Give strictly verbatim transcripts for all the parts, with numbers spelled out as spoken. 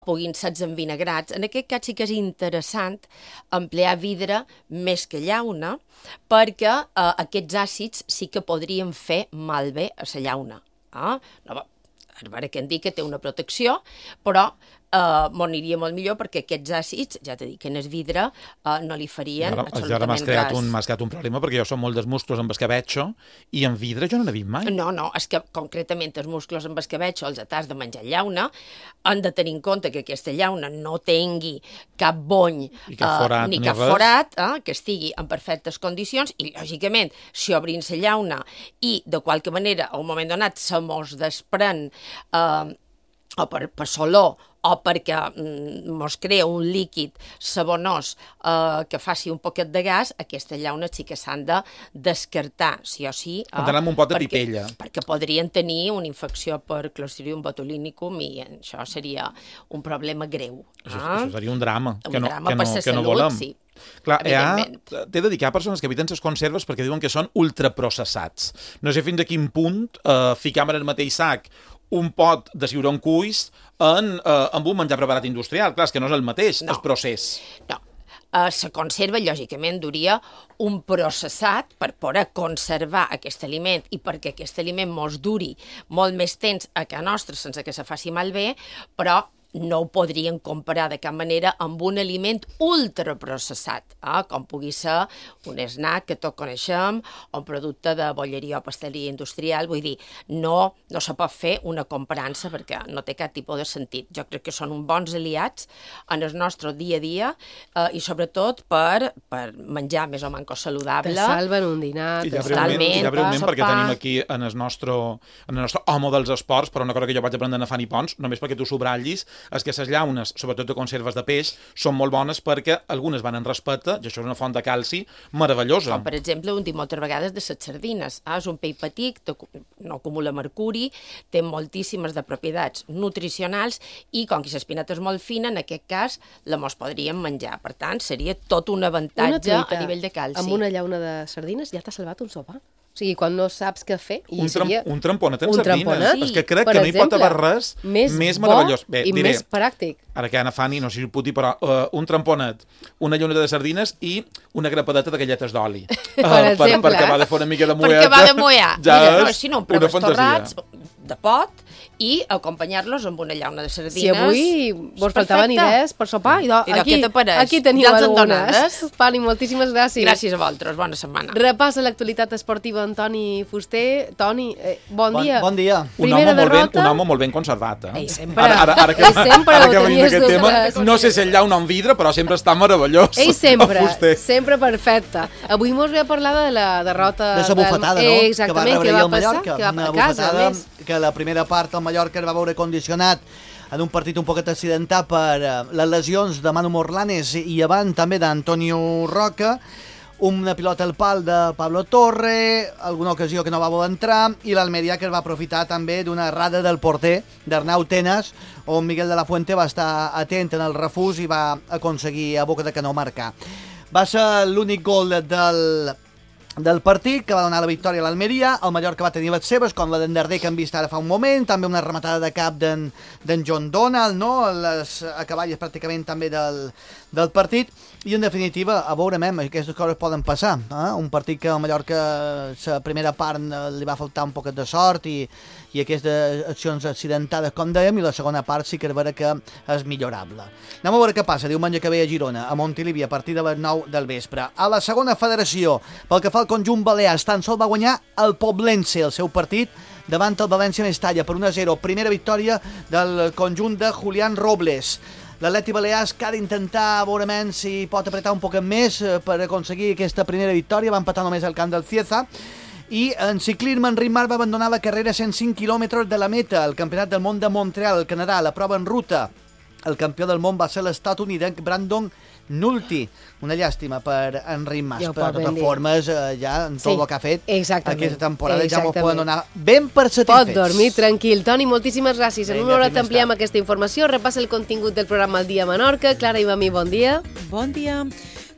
puguin ser envinagrats. En aquest cas sí que és interessant emplear vidre més que llauna, perquè eh, aquests àcids sí que podrien fer malbé a la llauna. Eh? No, a veure què em dic que té una protecció, però eh, m'ho aniria molt millor perquè aquests àcids, ja t'he dit que en el vidre eh, no li farien ara, absolutament ara m'has creat res. un, m'has creat un problema perquè jo som molt dels musclos amb escabetxo i en vidre jo no n'he vist mai. No, no, és que concretament els musclos amb escabetxo, els atars de menjar llauna, han de tenir en compte que aquesta llauna no tingui cap bony I cap forat, eh, ni ni cap res. forat, eh, que estigui en perfectes condicions i, lògicament, si obrin la llauna i, de qualque manera, a un moment donat se mos desprèn eh, o per, per solor o perquè mm, mos crea un líquid sabonós eh, que faci un poquet de gas, aquesta llauna sí que s'han de descartar, sí o sí. Eh, Entrant amb un pot de perquè, pipella. Perquè podrien tenir una infecció per Clostridium botulinicum i això seria un problema greu. Això, eh? això seria un drama, Un que no, drama que per no, la que no salut, volem. sí. Clar, ha, Evidentment. t'he de dir que hi ha persones que eviten les conserves perquè diuen que són ultraprocessats. No sé fins a quin punt eh, ficar en el mateix sac un pot de ciuroncuis en, eh, amb un menjar preparat industrial. Clar, és que no és el mateix, No. el procés. No. La uh, conserva, lògicament, duria un processat per poder conservar aquest aliment i perquè aquest aliment mos duri molt més temps a casa nostra sense que se faci malbé, però no ho podrien comparar de cap manera amb un aliment ultraprocessat, eh? com pugui ser un snack que tots coneixem, o un producte de bolleria o pasteleria industrial. Vull dir, no, no se pot fer una comparança perquè no té cap tipus de sentit. Jo crec que són uns bons aliats en el nostre dia a dia eh, i sobretot per, per menjar més o menys saludable. Te salven un dinar, I te ja salven... breument, i ja breument sopar. perquè tenim aquí en el nostre, en el nostre home dels esports, però una cosa que jo vaig aprendre a Fanny Pons, només perquè tu subratllis, és que les llaunes, sobretot de conserves de peix, són molt bones perquè algunes van en respecte, i això és una font de calci meravellosa. Com, per exemple, un dit moltes vegades de les sardines. Ah, és un peix petit, no acumula mercuri, té moltíssimes de propietats nutricionals i, com que l'espineta és molt fina, en aquest cas, la mos podríem menjar. Per tant, seria tot un avantatge a nivell de calci. Amb una llauna de sardines ja t'ha salvat un sopar. O sigui, quan no saps què fer... I Un, tram, seria... un tramponet en un sardines. tramponet? Sí. És que crec Per que no hi pot exemple, haver res més, més bo meravellós. Bé, i diré, més pràctic. Ara que Anna Fanny, no sé si ho puc dir, però uh, un tramponet, una llauneta de sardines i una grapadeta de galletes d'oli. Uh, Per exemple, perquè eh? va de fora una mica de moeta. Perquè va de moia. Ja Mira, no, és si no, una preves fantasia. torrats de pot i acompanyar-los amb una llauna de sardines. Si avui vos faltaven idees per sopar, i do, I de aquí, què t'apareix? aquí teniu Ja els en algunes. donades? Fanny, moltíssimes gràcies. Gràcies a vosaltres, bona setmana. Repassa l'actualitat esportiva Antoni Fuster. Toni, eh, bon, Bon- dia. bon dia. Un home, Primera molt ben, derrota. un home molt ben conservat, eh? Ei, sempre. Ara, ara, ara que, Ell sempre ara ho que venim tenies d'aquest tema, totes. no sé si el llauna en vidre, però sempre està meravellós. Ell sempre, el Fuster. sempre perfecte. Avui mos ve a parlar de la derrota... De la bufetada, del... no? eh, Exactament, que va rebre què ahir va el passar? Mallorca. Que va Una a casa, a bufetada més. que la primera part el Mallorca es va veure condicionat en un partit un poquet accidentat per eh, les lesions de Manu Morlanes i avant també d'Antonio Roca, una pilota al pal de Pablo Torre, alguna ocasió que no va voler entrar, i l'Almeria que es va aprofitar també d'una errada del porter d'Arnau Tenas, on Miguel de la Fuente va estar atent en el refús i va aconseguir a boca de canó marcar. Va ser l'únic gol del, del partit que va donar la victòria a l'Almeria. El Mallorca va tenir les seves, com la d'en Darder que hem vist ara fa un moment, també una rematada de cap d'en John Donald, no? Les acaballes pràcticament també del, del partit, i en definitiva, a veure, mem, aquestes coses poden passar, eh? Un partit que al Mallorca la primera part li va faltar un poquet de sort i, i aquestes accions accidentades, com dèiem, i la segona part sí que és vera que és millorable. Anem a veure què passa diumenge que ve a Girona, a Montilivi, a partir de les nou del vespre. A la segona federació, pel que fa al conjunt balears, tan sol va guanyar el Poblense, el seu partit, davant el València Mestalla per un a zero. Primera victòria del conjunt de Julián Robles. L'Atleti Balears que ha d'intentar veure si pot apretar un poc més per aconseguir aquesta primera victòria. Va empatar només al camp del Cieza. I en ciclisme, en Ritmar va abandonar la carrera a cent cinc quilòmetres de la meta al Campionat del Món de Montreal, al Canadà, la prova en ruta. El campió del món va ser l'estatunidenc Brandon Nulti. Una llàstima per en Ritmar, Ja ho però pot de ben totes dir. formes eh, ja en tot Sí, el que ha fet exactament, aquesta temporada ja m'ho exactament. poden donar ben per Pot satisfets. dormir tranquil. Toni, moltíssimes gràcies. En Vinga, una hora fins més t'ampliem tard. aquesta informació. Repassa el contingut del programa El Dia a Menorca. Clara Ibamí, bon dia. Bon dia.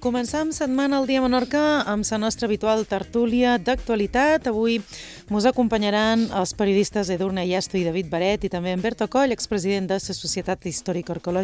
començam setmana al Dia Menorca amb la nostra habitual tertúlia d'actualitat. Avui mos acompanyaran els periodistes Edurne Iasto i David Baret i també en Berto Coll, expresident de la Societat Històrica Arqueològica